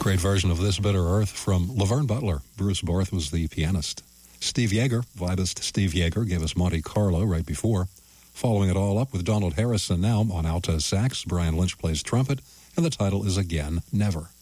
Great version of This Bitter Earth from Laverne Butler. Bruce Barth was the pianist. Steve Yeager, vibist Steve Yeager, gave us Monte Carlo right before. Following it all up with Donald Harrison now on alto sax. Brian Lynch plays trumpet, and the title is Again, Never.